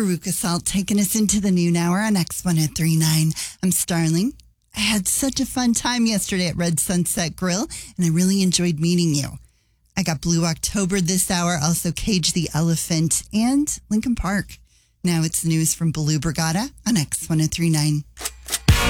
Veruca Salt taking us into the noon hour on X1039. I'm Starling. I had such a fun time yesterday at Red Sunset Grill, and I really enjoyed meeting you. I got Blue October this hour, also Cage the Elephant, and Lincoln Park. Now it's news from Blue Brigada on X1039.